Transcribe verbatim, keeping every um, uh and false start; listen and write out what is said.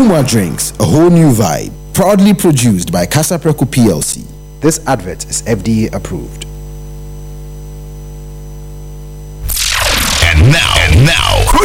Puma Drinks, a whole new vibe. Proudly produced by Casapreco P L C. This advert is F D A approved.